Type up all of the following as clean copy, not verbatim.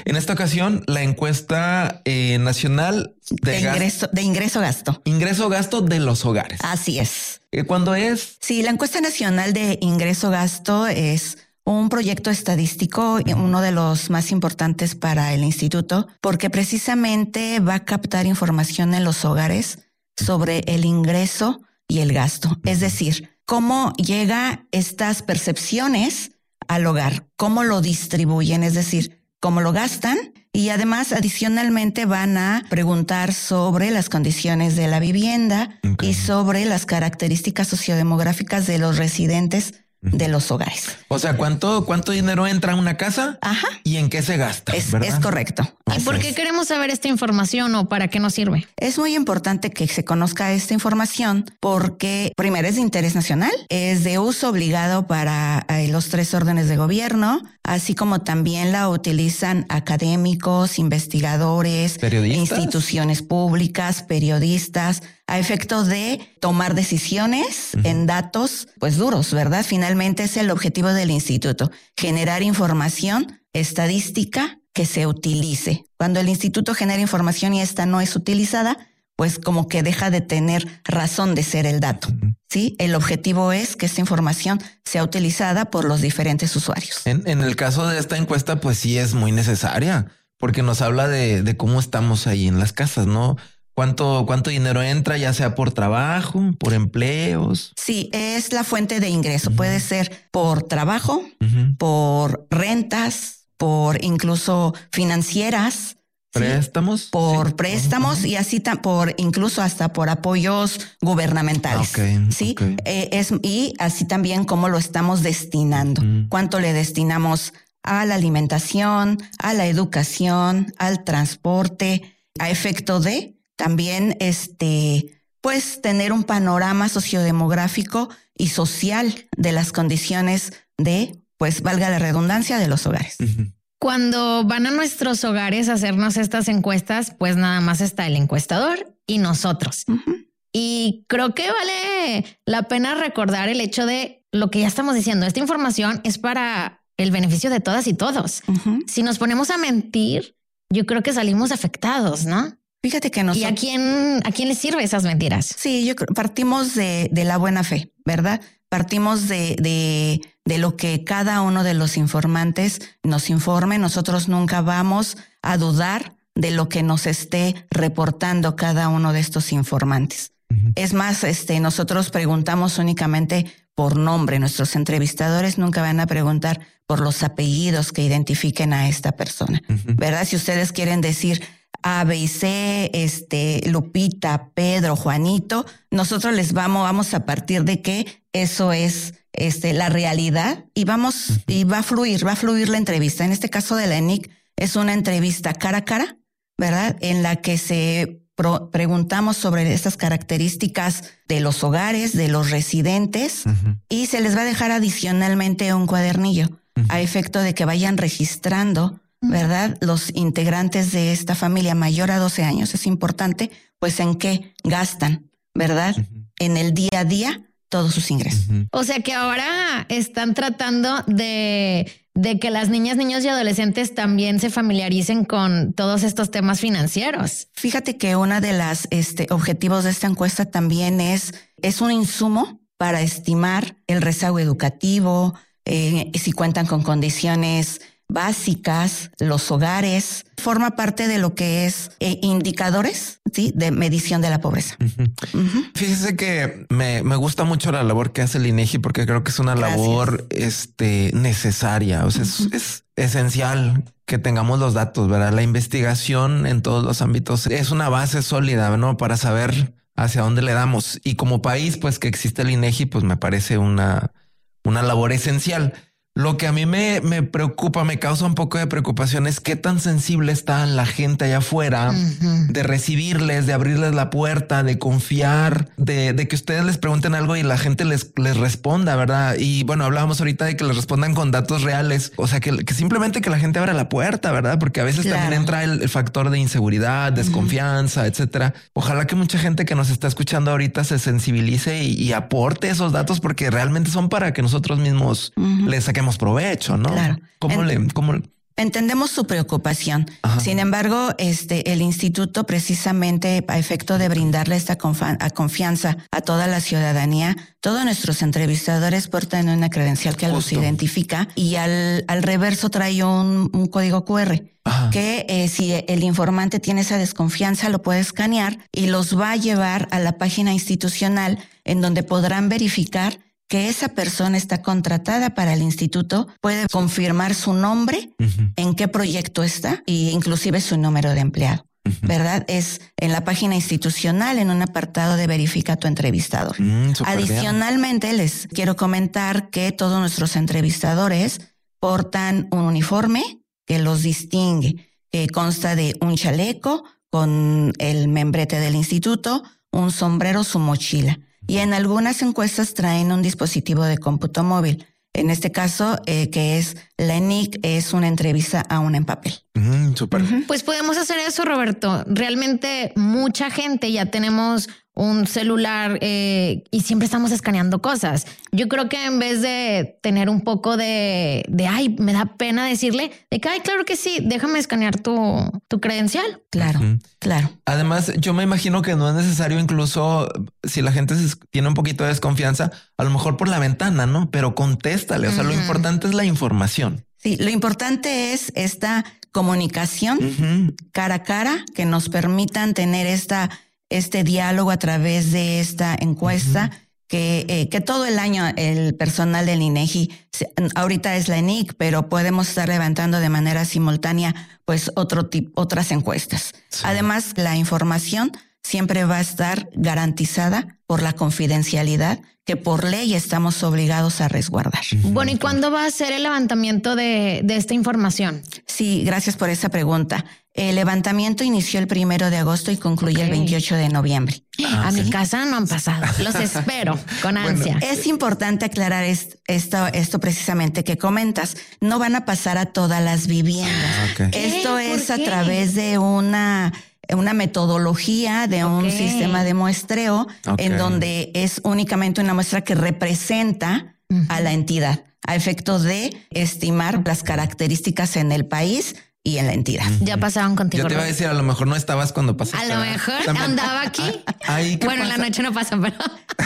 En esta ocasión, la encuesta nacional de ingreso-gasto. Ingreso-gasto de los hogares. Así es. ¿Cuándo es? Sí, la encuesta nacional de ingreso-gasto es un proyecto estadístico, uno de los más importantes para el instituto, porque precisamente va a captar información en los hogares sobre el ingreso y el gasto. Es decir, cómo llega estas percepciones al hogar, cómo lo distribuyen, es decir, cómo lo gastan. Y además, adicionalmente, van a preguntar sobre las condiciones de la vivienda y sobre las características sociodemográficas de los residentes de los hogares. O sea, ¿cuánto dinero entra a una casa? Ajá. ¿Y en qué se gasta? Es correcto. ¿Y por qué queremos saber esta información o para qué nos sirve? Es muy importante que se conozca esta información porque, primero, es de interés nacional, es de uso obligado para los 3 órdenes de gobierno, así como también la utilizan académicos, investigadores, instituciones públicas, periodistas, a efecto de tomar decisiones en datos, pues duros, ¿verdad? Finalmente es el objetivo del instituto, generar información estadística que se utilice. Cuando el instituto genera información y esta no es utilizada, pues como que deja de tener razón de ser el dato. ¿Sí? El objetivo es que esta información sea utilizada por los diferentes usuarios. En el caso de esta encuesta, pues sí es muy necesaria, porque nos habla de cómo estamos ahí en las casas, ¿no? ¿Cuánto dinero entra, ya sea por trabajo, por empleos? Sí, es la fuente de ingreso. Puede ser por trabajo, por rentas, por incluso financieras. ¿Préstamos? ¿Sí? Por préstamos y así por incluso hasta por apoyos gubernamentales. ¿Sí? Y así también cómo lo estamos destinando. ¿Cuánto le destinamos a la alimentación, a la educación, al transporte, a efecto de también pues tener un panorama sociodemográfico y social de las condiciones de, pues valga la redundancia, de los hogares? Cuando van a nuestros hogares a hacernos estas encuestas, pues nada más está el encuestador y nosotros. Y creo que vale la pena recordar el hecho de lo que ya estamos diciendo. Esta información es para el beneficio de todas y todos. Si nos ponemos a mentir, yo creo que salimos afectados, ¿no? Fíjate que ¿Y a quién les sirve esas mentiras? Sí, partimos de la buena fe, ¿verdad? Partimos de lo que cada uno de los informantes nos informe. Nosotros nunca vamos a dudar de lo que nos esté reportando cada uno de estos informantes. Es más, nosotros preguntamos únicamente por nombre. Nuestros entrevistadores nunca van a preguntar por los apellidos que identifiquen a esta persona, ¿verdad? Si ustedes quieren decir A, B y C, Lupita, Pedro, Juanito, nosotros les vamos a partir de que eso es la realidad y va a fluir la entrevista. En este caso de la ENIC es una entrevista cara a cara, ¿verdad? En la que se preguntamos sobre estas características de los hogares, de los residentes, y se les va a dejar adicionalmente un cuadernillo a efecto de que vayan registrando, ¿verdad? Los integrantes de esta familia mayor a 12 años. Es importante, pues, en qué gastan, ¿verdad? En el día a día, todos sus ingresos. O sea que ahora están tratando de que las niñas, niños y adolescentes también se familiaricen con todos estos temas financieros. Fíjate que una de las objetivos de esta encuesta también es un insumo para estimar el rezago educativo, si cuentan con condiciones básicas, los hogares, forma parte de lo que es indicadores, ¿sí? De medición de la pobreza. Fíjese que me gusta mucho la labor que hace el INEGI porque creo que es una labor necesaria. O sea, es esencial que tengamos los datos, ¿verdad? La investigación en todos los ámbitos es una base sólida, ¿no? Para saber hacia dónde le damos. Y como país, pues que existe el INEGI, pues me parece una labor esencial. Lo que a mí me preocupa, me causa un poco de preocupación es qué tan sensible está la gente allá afuera de recibirles, de abrirles la puerta, de confiar, de que ustedes les pregunten algo y la gente les responda, ¿verdad? Y bueno, hablábamos ahorita de que les respondan con datos reales. O sea, que simplemente que la gente abra la puerta, ¿verdad? Porque a veces también entra el factor de inseguridad, desconfianza, etcétera. Ojalá que mucha gente que nos está escuchando ahorita se sensibilice y aporte esos datos porque realmente son para que nosotros mismos les saquemos provecho, ¿no? Claro. Entendemos su preocupación. Ajá. Sin embargo, el instituto, precisamente a efecto de brindarle esta confianza a toda la ciudadanía, todos nuestros entrevistadores portan una credencial que los identifica y al reverso trae un código QR. Ajá. Que si el informante tiene esa desconfianza, lo puede escanear y los va a llevar a la página institucional en donde podrán verificar que esa persona está contratada para el instituto, puede confirmar su nombre, en qué proyecto está e inclusive su número de empleado. ¿Verdad? Es en la página institucional, en un apartado de verifica tu entrevistador. Adicionalmente, bien. Les quiero comentar que todos nuestros entrevistadores portan un uniforme que los distingue, que consta de un chaleco con el membrete del instituto, un sombrero, su mochila. Y en algunas encuestas traen un dispositivo de cómputo móvil. En este caso, que es la ENIC, es una entrevista aún en papel. Súper. Pues podemos hacer eso, Roberto. Realmente mucha gente ya tenemos un celular y siempre estamos escaneando cosas. Yo creo que en vez de tener un poco de ay, me da pena decirle de que, ay, claro que sí, déjame escanear tu credencial. Claro, claro. Además, yo me imagino que no es necesario, incluso si la gente tiene un poquito de desconfianza, a lo mejor por la ventana, ¿no? Pero contéstale. O sea, lo importante es la información. Sí, lo importante es esta comunicación cara a cara que nos permitan tener este diálogo a través de esta encuesta que todo el año el personal del INEGI, ahorita es la ENIC, pero podemos estar levantando de manera simultánea pues otras encuestas. Sí. Además, la información siempre va a estar garantizada por la confidencialidad que por ley estamos obligados a resguardar. Bueno, ¿y cuándo va a ser el levantamiento de esta información? Sí, gracias por esa pregunta. El levantamiento inició el 1 de agosto y concluye el 28 de noviembre. A mi casa no han pasado. Los espero con ansia. Es importante aclarar esto precisamente que comentas. No van a pasar a todas las viviendas. Esto es a través de una metodología de un sistema de muestreo en donde es únicamente una muestra que representa a la entidad a efecto de estimar las características en el país y en la entidad. Ya pasaban contigo. Yo te iba a decir, a lo mejor no estabas cuando pasaste. A lo mejor andaba aquí. Bueno, en la noche no pasan, pero...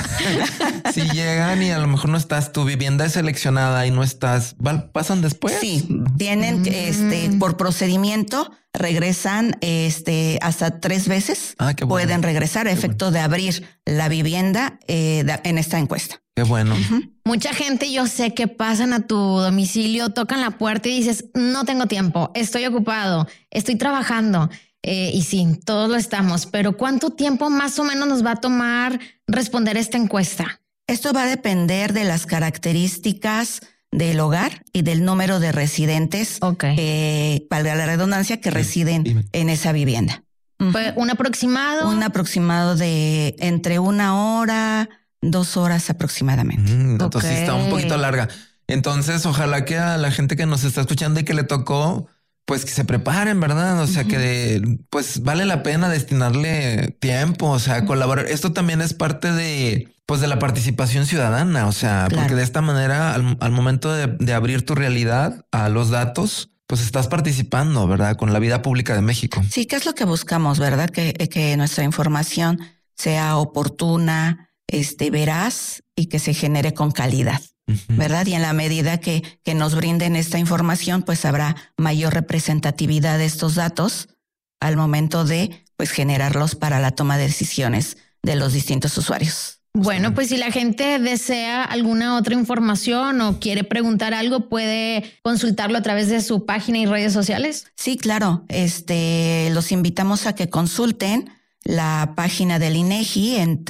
Si llegan y a lo mejor no estás, tu vivienda es seleccionada y no estás, ¿pasan después? Sí, tienen por procedimiento, regresan hasta 3 veces. Qué bueno. Pueden regresar a efecto de abrir la vivienda en esta encuesta. Qué bueno. Mucha gente yo sé que pasan a tu domicilio, tocan la puerta y dices, no tengo tiempo, estoy ocupado, estoy trabajando. Y sí, todos lo estamos, pero ¿cuánto tiempo más o menos nos va a tomar responder esta encuesta? Esto va a depender de las características del hogar y del número de residentes, valga la redundancia, que residen en esa vivienda. ¿Un aproximado? Un aproximado de entre 1 hora, 2 horas aproximadamente. Entonces está un poquito larga. Entonces, ojalá que a la gente que nos está escuchando y que le tocó, pues que se preparen, ¿verdad? O sea, que pues vale la pena destinarle tiempo, o sea, colaborar. Esto también es parte de la participación ciudadana, o sea, claro. Porque de esta manera, al momento de abrir tu realidad a los datos, pues estás participando, ¿verdad? Con la vida pública de México. Sí, ¿qué es lo que buscamos, verdad? Que nuestra información sea oportuna, veraz y que se genere con calidad. ¿Verdad? Y en la medida que nos brinden esta información, pues habrá mayor representatividad de estos datos al momento de pues generarlos para la toma de decisiones de los distintos usuarios. Bueno, pues si la gente desea alguna otra información o quiere preguntar algo, ¿puede consultarlo a través de su página y redes sociales? Sí, claro. Los invitamos a que consulten la página del INEGI en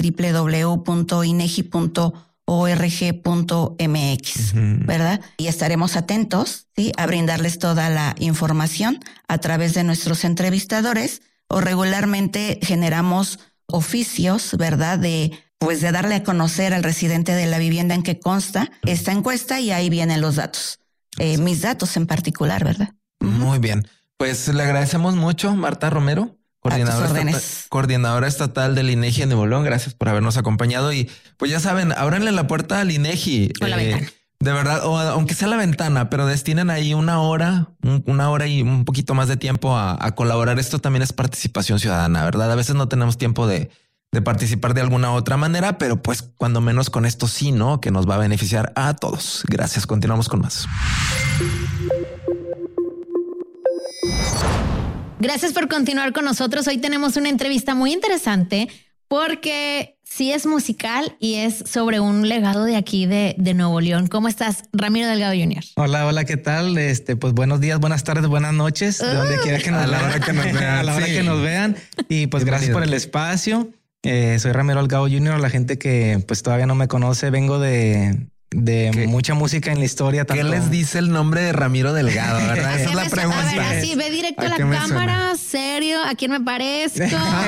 www.inegi.org.mx, ¿verdad? Y estaremos atentos, ¿sí? A brindarles toda la información a través de nuestros entrevistadores o regularmente generamos oficios, ¿verdad? De darle a conocer al residente de la vivienda en que consta esta encuesta y ahí vienen los datos. Mis datos particular, ¿verdad? Muy bien. Pues le agradecemos mucho, Marta Romero, coordinadora estatal del INEGI en Nuevo León. Gracias por habernos acompañado y pues ya saben, ábranle la puerta al INEGI. De verdad, o aunque sea la ventana, pero destinen ahí una hora y un poquito más de tiempo a colaborar. Esto también es participación ciudadana, ¿verdad? A veces no tenemos tiempo de participar de alguna otra manera, pero pues cuando menos con esto sí, ¿no? Que nos va a beneficiar a todos. Gracias. Continuamos con más. Gracias por continuar con nosotros. Hoy tenemos una entrevista muy interesante porque sí es musical y es sobre un legado de aquí de Nuevo León. ¿Cómo estás, Ramiro Delgado Jr.? Hola, ¿qué tal? Pues buenos días, buenas tardes, buenas noches, de donde quiera que nos vean. A la hora que nos vean. Y pues gracias por el espacio. Soy Ramiro Delgado Jr., la gente que pues todavía no me conoce, vengo de mucha música en la historia. ¿Qué les dice el nombre de Ramiro Delgado? ¿Verdad? Esa es la pregunta. A ver, así ve directo a la cámara, serio, ¿a quién me parezco?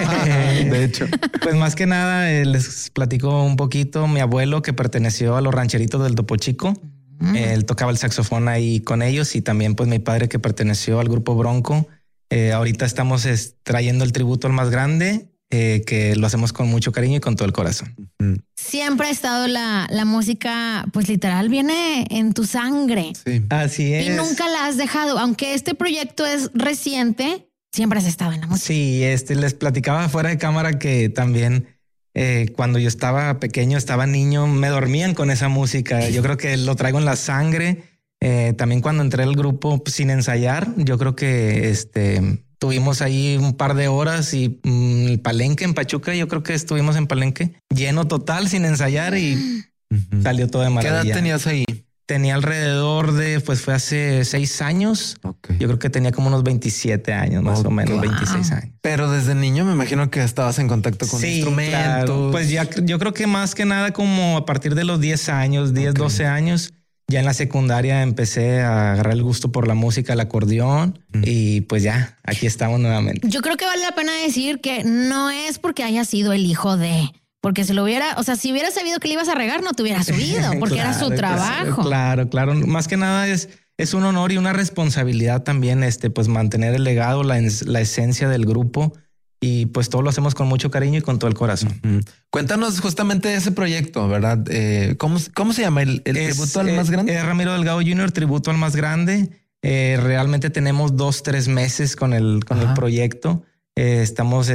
De hecho. Pues más que nada les platico un poquito. Mi abuelo, que perteneció a los rancheritos del Topo Chico, él tocaba el saxofón ahí con ellos, y también pues mi padre, que perteneció al grupo Bronco. Ahorita estamos trayendo el tributo al más grande, que lo hacemos con mucho cariño y con todo el corazón. Siempre ha estado la música, pues literal, viene en tu sangre. Sí, así es. Y nunca la has dejado. Aunque este proyecto es reciente, siempre has estado en la música. Sí, les platicaba fuera de cámara que también cuando yo estaba pequeño, estaba niño, me dormían con esa música. Yo creo que lo traigo en la sangre. También cuando entré al grupo pues, sin ensayar, yo creo que tuvimos ahí un par de horas y el Palenque en Pachuca, yo creo que estuvimos en Palenque lleno total sin ensayar y salió todo de maravilla. ¿Qué edad tenías ahí? Tenía alrededor fue hace 6 años. Okay. Yo creo que tenía como unos 27 años, más o menos, 26 años. Pero desde niño me imagino que estabas en contacto con instrumentos. Claro. Pues ya, yo creo que más que nada como a partir de los 10 años, 12 años, ya en la secundaria empecé a agarrar el gusto por la música, el acordeón, y pues ya, aquí estamos nuevamente. Yo creo que vale la pena decir que no es porque haya sido el hijo de... Porque si hubiera sabido que le ibas a regar, no te hubiera subido, porque claro, era su trabajo. Claro. Más que nada es un honor y una responsabilidad también, pues mantener el legado, la esencia del grupo. Y pues todo lo hacemos con mucho cariño y con todo el corazón. Cuéntanos justamente de ese proyecto, ¿verdad? ¿Cómo se llama el tributo al más grande? Ramiro Delgado Jr., tributo al más grande. Realmente tenemos 2-3 meses con el proyecto. Estamos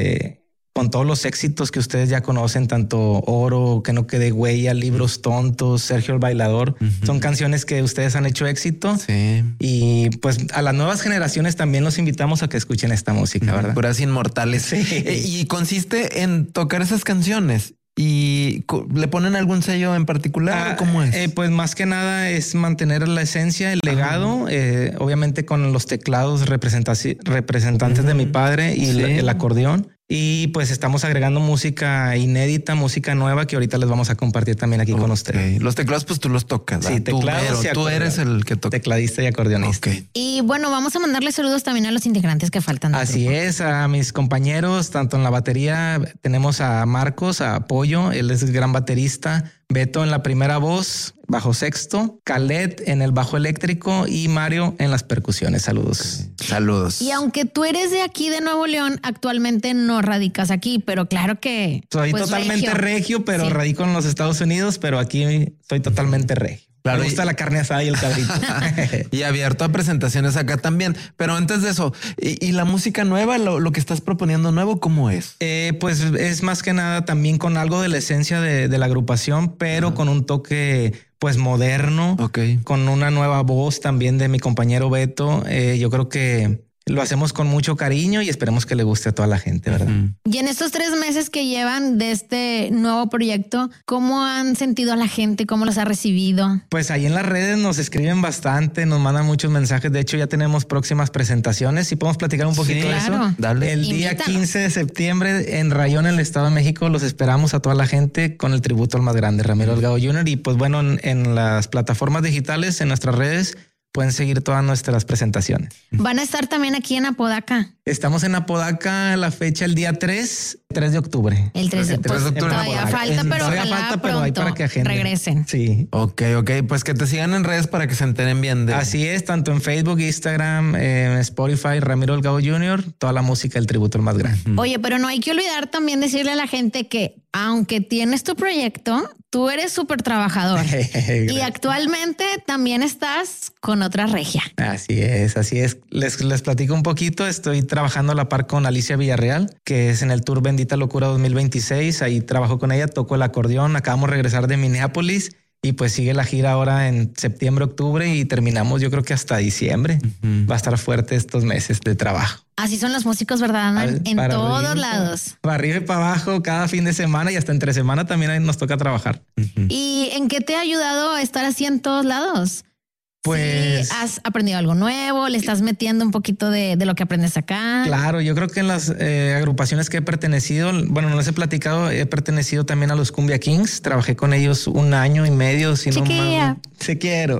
con todos los éxitos que ustedes ya conocen, tanto Oro, Que no quede huella, Libros tontos, Sergio el Bailador. Son canciones que ustedes han hecho éxito. Sí. Y pues a las nuevas generaciones también los invitamos a que escuchen esta música, ¿verdad? Puras inmortales. Sí. Y consiste en tocar esas canciones. ¿Y le ponen algún sello en particular? ¿Cómo es? Pues más que nada es mantener la esencia, el legado, obviamente con los teclados representantes de mi padre y el acordeón. Y pues estamos agregando música inédita, música nueva que ahorita les vamos a compartir también aquí con ustedes. Los teclados pues tú los tocas. Sí, teclados. Tú eres el que toca. Tecladista y acordeonista. Okay. Y bueno, vamos a mandarle saludos también a los integrantes que faltan. Así es, a mis compañeros, tanto en la batería tenemos a Marcos, a Pollo, él es el gran baterista, Beto en la primera voz, bajo sexto, Khaled en el bajo eléctrico y Mario en las percusiones. Saludos. Okay. Saludos. Y aunque tú eres de aquí de Nuevo León, actualmente no radicas aquí, pero claro que... Soy pues, totalmente regio, pero radico en los Estados Unidos, pero aquí soy totalmente regio. Claro, me gusta la carne asada y el cabrito. Y abierto a presentaciones acá también. Pero antes de eso, ¿y la música nueva, lo que estás proponiendo nuevo, cómo es? Pues es más que nada también con algo de la esencia de la agrupación, pero con un toque pues moderno, con una nueva voz también de mi compañero Beto. Yo creo que lo hacemos con mucho cariño y esperemos que le guste a toda la gente, ¿verdad? Y en estos 3 meses que llevan de este nuevo proyecto, ¿cómo han sentido a la gente? ¿Cómo los ha recibido? Pues ahí en las redes nos escriben bastante, nos mandan muchos mensajes. De hecho, ya tenemos próximas presentaciones y podemos platicar un poquito de eso. Dale. El día 15 de septiembre en Rayón, en el Estado de México, los esperamos a toda la gente con el tributo al más grande, Ramiro Delgado Jr. Y pues bueno, en las plataformas digitales, en nuestras redes, pueden seguir todas nuestras presentaciones. ¿Van a estar también aquí en Apodaca? Estamos en Apodaca la fecha el día 3. 3 de octubre. El 3 de octubre. Todavía falta, pero ojalá pronto hay para que agenden. Regresen. Sí. Ok. Pues que te sigan en redes para que se enteren bien de... Así es, tanto en Facebook, Instagram, Spotify, Ramiro Delgado Jr., toda la música del tributo el más grande. Oye, pero no hay que olvidar también decirle a la gente que aunque tienes tu proyecto, tú eres súper trabajador y actualmente también estás con otra regia. Así es. Les platico un poquito. Estoy trabajando a la par con Alicia Villarreal, que es en el tour Bendita Locura 2026. Ahí trabajo con ella, toco el acordeón. Acabamos de regresar de Minneapolis y pues sigue la gira ahora en septiembre, octubre y terminamos yo creo que hasta diciembre. Va a estar fuerte estos meses de trabajo. Así son los músicos, ¿verdad? Andan en todos lados. Para arriba y para abajo, cada fin de semana y hasta entre semana también nos toca trabajar. ¿Y en qué te ha ayudado a estar así en todos lados? Pues... ¿Sí has aprendido algo nuevo? ¿Le estás metiendo un poquito de lo que aprendes acá? Claro, yo creo que en las agrupaciones que he pertenecido, bueno, no les he platicado, he pertenecido también a los Cumbia Kings. Trabajé con ellos 1 año y medio. Si Chiquilla. No te quiero.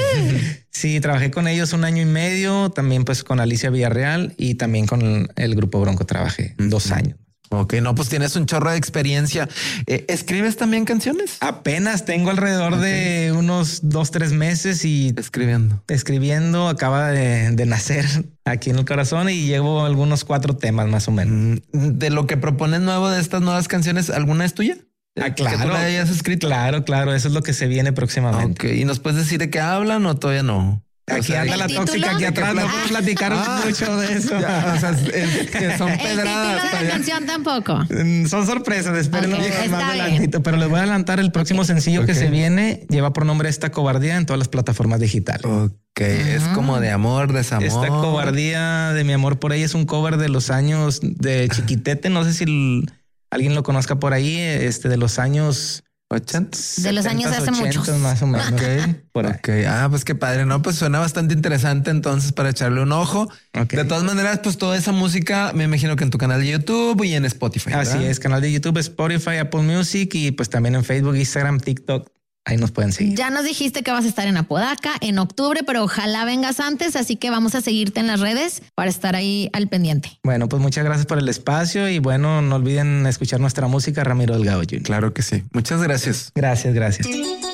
Sí, trabajé con ellos 1 año y medio, también pues con Alicia Villarreal y también con el Grupo Bronco trabajé 2 años. Ok, no, pues tienes un chorro de experiencia. ¿Escribes también canciones? Apenas tengo alrededor de unos 2-3 meses y escribiendo. Acaba de nacer aquí en el corazón y llevo algunos 4 temas más o menos. De lo que propones nuevo de estas nuevas canciones, ¿alguna es tuya? Claro. ¿Que tú la hayas escrito? Claro. Eso es lo que se viene próximamente. Ok, ¿y nos puedes decir de qué hablan o todavía no? Aquí anda la tóxica aquí atrás, no puedo platicar mucho de eso. Ya, o sea, que son pedradas. El título de la canción tampoco. Son sorpresas, espero no digas está más bien. adelantito, pero les voy a adelantar el próximo sencillo que se viene. Lleva por nombre Esta Cobardía en todas las plataformas digitales. Ok, es como de amor, desamor. Esta Cobardía de mi amor por ella es un cover de los años de Chiquitete. No sé si alguien lo conozca por ahí, de los años 80. De los años de hace 80, muchos. más o menos. Ok. Pues qué padre, ¿no? Pues suena bastante interesante entonces para echarle un ojo. Okay. De todas maneras, pues toda esa música me imagino que en tu canal de YouTube y en Spotify. ¿verdad? Así es, canal de YouTube, Spotify, Apple Music y pues también en Facebook, Instagram, TikTok. Ahí nos pueden seguir. Ya nos dijiste que vas a estar en Apodaca en octubre, pero ojalá vengas antes, así que vamos a seguirte en las redes para estar ahí al pendiente. Bueno, pues muchas gracias por el espacio y bueno, no olviden escuchar nuestra música, Ramiro Delgado Jr. Claro que sí. Muchas gracias. Gracias.